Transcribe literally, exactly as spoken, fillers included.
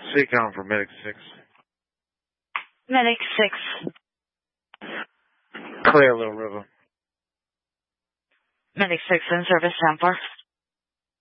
Seacom for Medic six. Medic six. Clear, Little River. Medic six in service, ten four.